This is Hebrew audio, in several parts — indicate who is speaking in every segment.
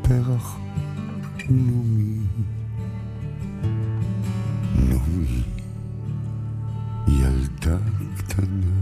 Speaker 1: פרח, נעמי, נעמי, ילדה קטנה.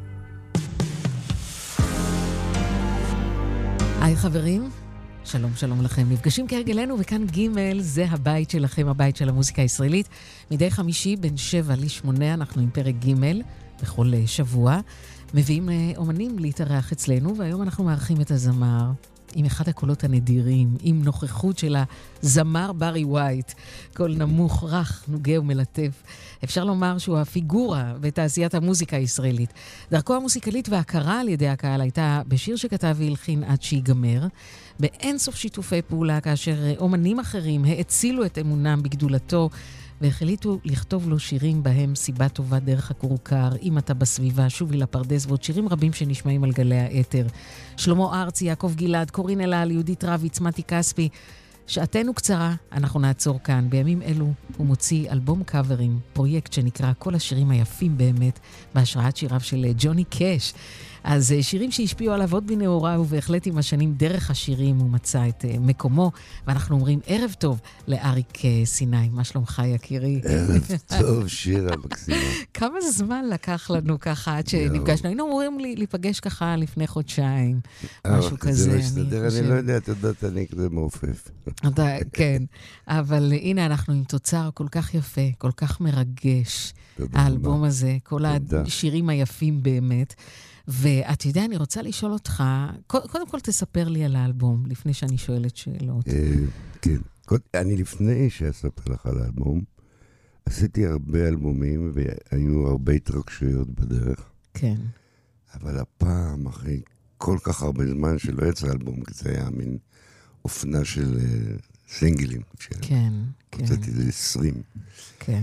Speaker 2: היי חברים, שלום שלום לכם. נפגשים כהרגלנו וכאן ג' זה הבית שלכם, הבית של המוזיקה הישראלית. מדי חמישי בין 7 ל-8 אנחנו עם פרק ג' בכל שבוע. מביאים אומנים להתארח אצלנו, והיום אנחנו מארחים את הזמר עם אחד הקולות הנדירים, עם נוכחות של הזמר ברי ווייט. קול נמוך, רך, נוגה ומלטף. אפשר לומר שהוא הפיגורה בתעשיית המוזיקה הישראלית. דרכו המוסיקלית וההכרה על ידי הקהל הייתה בשיר שכתב והלחין עד שיגמר, באינסוף שיתופי פעולה כאשר אומנים אחרים האצילו את אמונם בגדולתו, והחליטו לכתוב לו שירים בהם סיבה טובה דרך הכורכר, אם אתה בסביבה, שובי לפרדס, ועוד שירים רבים שנשמעים על גלי האתר. שלמה ארצי, יעקב גלעד, קורין אלעל, יהודית רביץ, מתי כספי. שעתנו קצרה, אנחנו נעצור כאן. בימים אלו הוא מוציא אלבום קאברים, פרויקט שנקרא כל השירים היפים באמת, בהשראת שיריו של ג'וני קאש. אז שירים שהשפיעו עליו עוד בנעוריו, ובהחלט עם השנים דרך השירים הוא מצא את מקומו, ואנחנו אומרים ערב טוב לאריק סיני. מה שלומך יקירי?
Speaker 1: ערב טוב, שירה מקסימה.
Speaker 2: כמה זמן לקח לנו ככה עד שנפגשנו? היינו אמורים להיפגש ככה לפני חודשיים, משהו כזה.
Speaker 1: זה לא יסתדר, אני לא יודע, אתה יודעת, אני כזה מעופף.
Speaker 2: כן, אבל הנה אנחנו עם תוצר כל כך יפה, כל כך מרגש, האלבום הזה, כל השירים היפים באמת. ואת יודע, אני רוצה לשאול אותך, קודם כל תספר לי על האלבום, לפני שאני שואלת שאלות.
Speaker 1: כן, אני לפני שאספר לך על האלבום, עשיתי הרבה אלבומים, והיו הרבה התרגשויות בדרך.
Speaker 2: כן.
Speaker 1: אבל הפעם, אחרי כל כך הרבה זמן שלא יצא אלבום, כי זה היה מין אופנה של סינגלים.
Speaker 2: כן, כן.
Speaker 1: הוצאתי זה 20.
Speaker 2: כן.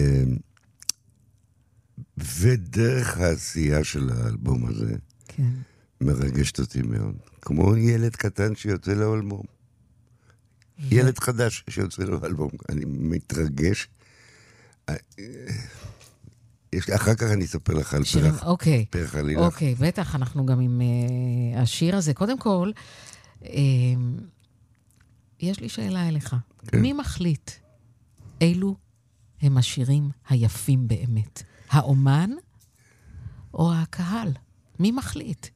Speaker 1: ודרך העשייה של האלבום הזה,
Speaker 2: כן.
Speaker 1: מרגשת אותי מאוד. כמו ילד קטן שיוצא לאלבום. ילד חדש שיוצא לאלבום. אני מתרגש. אחר כך אני אספר לך על פרח עלילך.
Speaker 2: אוקיי, בטח, אנחנו גם עם השיר הזה. קודם כל, יש לי שאלה אליך. מי מחליט אילו הם השירים היפים באמת? האומן או הקהל? מי מחליט?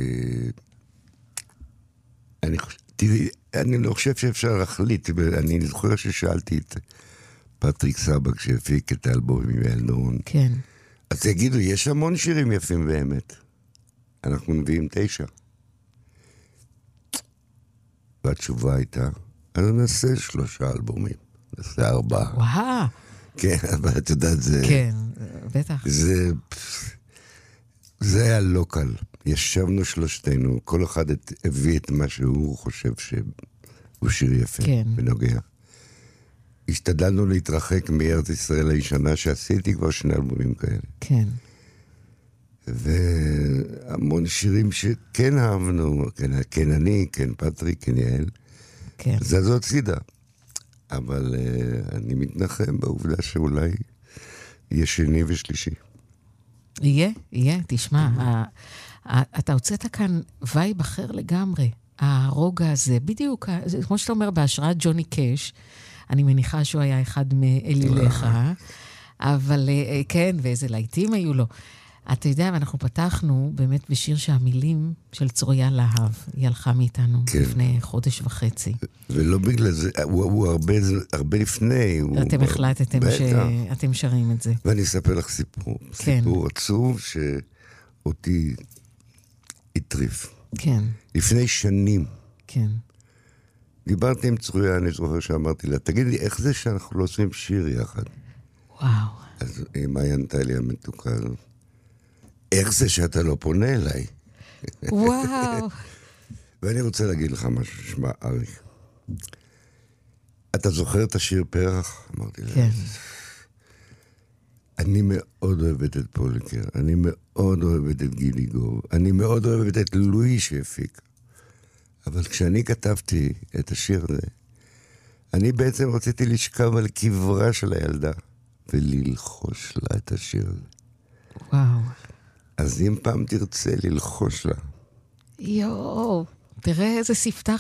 Speaker 1: תראי, אני לא חושב שאפשר להחליט. אני זוכר ששאלתי את פטריק סבק שהפיק את האלבום עם אלנון.
Speaker 2: כן.
Speaker 1: אז תגידו, יש המון שירים יפים באמת. אנחנו מביאים 9. והתשובה הייתה, אז נעשה 3 אלבומים. נעשה 4.
Speaker 2: וואו.
Speaker 1: כן, אבל את יודעת, זה...
Speaker 2: כן, בטח.
Speaker 1: זה היה לא קל. ישבנו שלושתנו, כל אחד הביא את מה שהוא חושב שהוא שיר יפה,
Speaker 2: כן.
Speaker 1: ונוגע. השתדלנו להתרחק מארץ ישראל הישנה, שעשיתי כבר 2 אלבומים כאלה.
Speaker 2: כן.
Speaker 1: והמון שירים שכן אהבנו, כן אני, כן פטריק, כן יעל.
Speaker 2: כן.
Speaker 1: זה זאת סידה. אבל אני מתנחם בעובדה שאולי יהיה שני ושלישי.
Speaker 2: יהיה, תשמע, אתה הוצאת כאן וייב אחר לגמרי, הרוגע הזה, בדיוק, כמו שאתה אומר, בהשראת ג'וני קאש, אני מניחה שהוא היה אחד מאליליך, אבל כן, ואיזה להיטים היו לו. אתה יודע, ואנחנו פתחנו באמת בשיר שהמילים של צרויה להב, היא הלכה מאיתנו לפני חודש וחצי.
Speaker 1: ולא בגלל זה, הוא הרבה לפני.
Speaker 2: אתם החלטתם שאתם שרים את זה.
Speaker 1: ואני אספר לך סיפור. סיפור עצוב שאותי הטריף.
Speaker 2: כן.
Speaker 1: לפני שנים.
Speaker 2: כן.
Speaker 1: דיברתי עם צרויה, אני זוכר שאמרתי לה, תגיד לי, איך זה שאנחנו לא עושים שיר יחד?
Speaker 2: וואו.
Speaker 1: אז מה היא ענתה לי המתוקה הזאת? איך זה שאתה לא פונה אליי?
Speaker 2: וואו.
Speaker 1: ואני רוצה להגיד לך משהו, שמע, אריק. אתה זוכר את השיר פרח? אמרתי לה.
Speaker 2: כן.
Speaker 1: אני מאוד אוהבת את פוליקר, אני מאוד אוהבת את גילי גוב, אני מאוד אוהבת את לואי שהפיק. אבל כשאני כתבתי את השיר הזה, אני בעצם רציתי לשכב על קברה של הילדה, וללחוש לה את השיר הזה.
Speaker 2: וואו.
Speaker 1: אז אם פעם תרצה ללחוש לה.
Speaker 2: תראה איזה ספתח